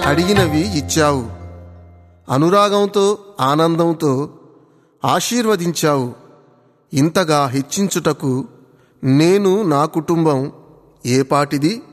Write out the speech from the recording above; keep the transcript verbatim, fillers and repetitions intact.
అడిగినవి ఇచ్చావు. అనురాగంతో ఆనందంతో ఆశీర్వదించావు. ఇంతగా హెచ్చించుటకు నేను నా కుటుంబం ఏపాటిది?